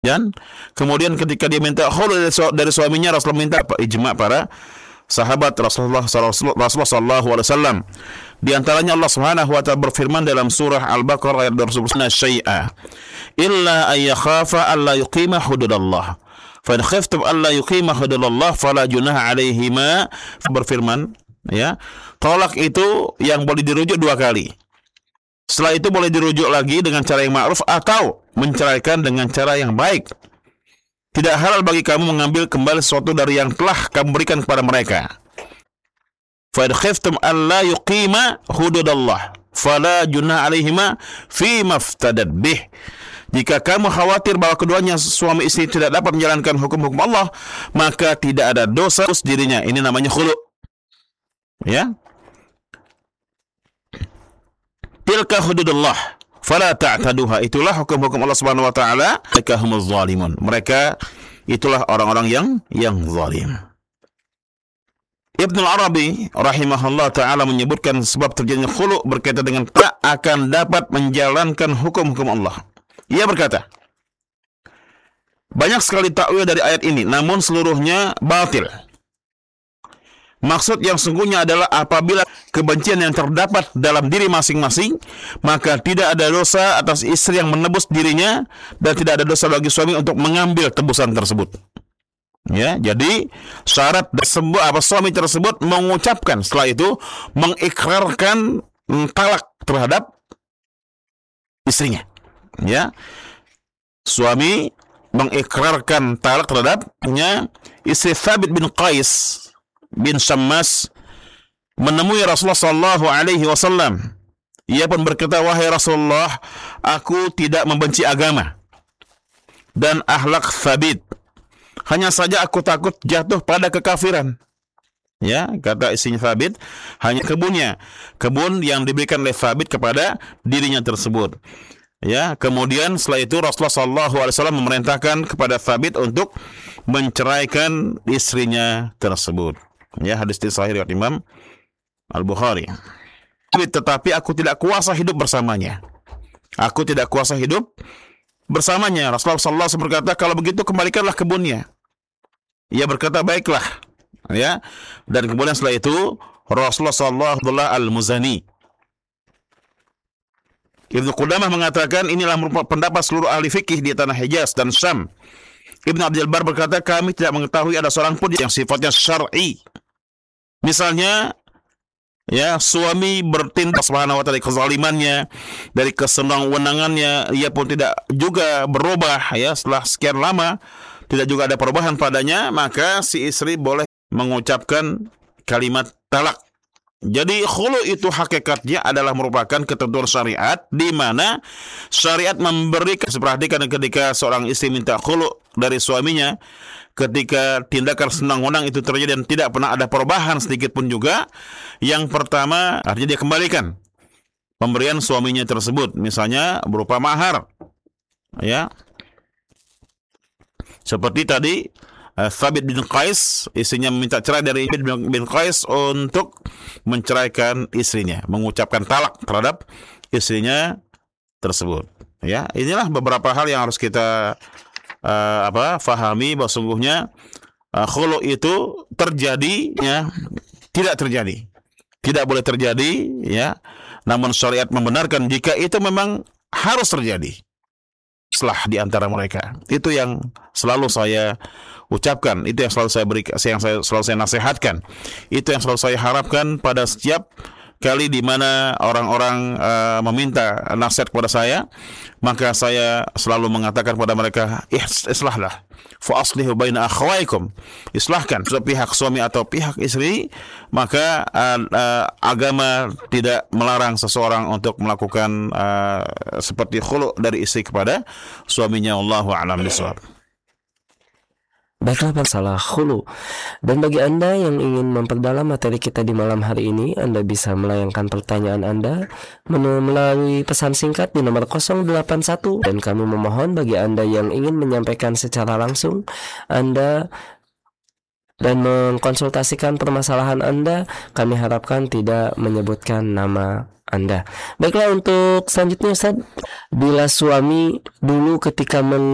Dan kemudian ketika dia minta khulu dari suaminya, Rasulullah minta ijma para sahabat Rasulullah sallallahu alaihi wasallam. Di antaranya Allah Subhanahu wa taala berfirman dalam surah Al-Baqarah ayat 219, syai'a illa ay yakhafa alla yuqima hududallah. Fa in khiftum alla yuqima hududallah fala junaha alaihima. Berfirman, ya, tolak itu yang boleh dirujuk 2 kali. Setelah itu boleh dirujuk lagi dengan cara yang ma'ruf atau menceraikan dengan cara yang baik. Tidak halal bagi kamu mengambil kembali sesuatu dari yang telah kamu berikan kepada mereka. Fa in khiftum alla yuqima hududallah fala junaha alaihima fi maftadat bih. Jika kamu khawatir bahwa keduanya suami istri tidak dapat menjalankan hukum-hukum Allah, maka tidak ada dosa dirinya. Ini namanya khulu. Ya. Tilka hududullah fala ta'taduha. Itulah hukum-hukum Allah Subhanahu wa taala. Mereka humuz zalimun. Mereka itulah orang-orang yang zalim. Ibnu Arabi rahimahullah taala menyebutkan sebab terjadinya khulu berkaitan dengan tak akan dapat menjalankan hukum-hukum Allah. Ia berkata, banyak sekali takwil dari ayat ini, namun seluruhnya batil. Maksud yang sungguhnya adalah apabila kebencian yang terdapat dalam diri masing-masing, maka tidak ada dosa atas istri yang menebus dirinya dan tidak ada dosa bagi suami untuk mengambil tebusan tersebut. Ya, jadi syarat suami tersebut mengucapkan, setelah itu mengikrarkan talak terhadap istrinya. Ya, suami mengikrarkan talak terhadapnya. Istri Thabit bin Qais bin Syammas menemui Rasulullah sallallahu alaihi wasallam. Ia pun berkata, wahai Rasulullah, aku tidak membenci agama dan akhlak Thabit. Hanya saja aku takut jatuh pada kekafiran. Ya, kata istrinya Thabit, hanya kebun yang diberikan oleh Thabit kepada dirinya tersebut. Ya, kemudian setelah itu Rasulullah sallallahu alaihi wasallam memerintahkan kepada Thabit untuk menceraikan istrinya tersebut. Ya, hadis ini sahih riwayat Imam Al-Bukhari. Tetapi aku tidak kuasa hidup bersamanya. Aku tidak kuasa hidup bersamanya. Rasulullah sallallahu alaihi wasallam berkata, kalau begitu kembalikanlah kebunnya. Ia berkata, baiklah. Ya. Dan kemudian setelah itu Rasulullah sallallahu alaihi wasallam Al-Muzani. Ibnu Qudamah mengatakan inilah merupakan pendapat seluruh ahli fikih di tanah Hijaz dan Syam. Ibnu Abdul Bar berkata, kami tidak mengetahui ada seorang pun yang sifatnya syar'i. Misalnya, ya, suami bertindak subhanahu wa ta'ala dari kezalimannya, dari kesenang-wenangannya, ia pun tidak juga berubah, ya, setelah sekian lama tidak juga ada perubahan padanya, maka si istri boleh mengucapkan kalimat talak. Jadi khulu itu hakikatnya adalah merupakan ketentuan syariat, di mana syariat memberikan, perhatikan ketika seorang istri minta khulu dari suaminya, ketika tindakan senang-wenang itu terjadi dan tidak pernah ada perubahan sedikit pun juga, yang pertama artinya dia kembalikan pemberian suaminya tersebut, misalnya berupa mahar, ya, seperti tadi Thabit bin Qais, istrinya meminta cerai dari Thabit bin Qais untuk menceraikan istrinya, mengucapkan talak terhadap istrinya tersebut. Ya, inilah beberapa hal yang harus kita fahami, bahwa sungguhnya khulu itu terjadi, ya, tidak terjadi, tidak boleh terjadi, ya. Namun syariat membenarkan jika itu memang harus terjadi setelah di antara mereka. Itu yang selalu saya ucapkan, itu yang selalu saya berikan, selalu saya nasihatkan, itu yang selalu saya harapkan pada setiap kali di mana orang-orang meminta nasihat kepada saya, maka saya selalu mengatakan kepada mereka, islahlah, fa aslihu baina akhawaikum, islahkan pihak suami atau pihak istri. Maka agama tidak melarang seseorang untuk melakukan seperti khulu dari istri kepada suaminya. Allahu a'lam bishawab. Baiklah, masalah khulu. Dan bagi Anda yang ingin memperdalam materi kita di malam hari ini, Anda bisa melayangkan pertanyaan Anda melalui pesan singkat di nomor 081. Dan kami memohon bagi Anda yang ingin menyampaikan secara langsung Anda dan mengkonsultasikan permasalahan Anda, kami harapkan tidak menyebutkan nama Anda. Baiklah, untuk selanjutnya Ustaz, bila suami dulu ketika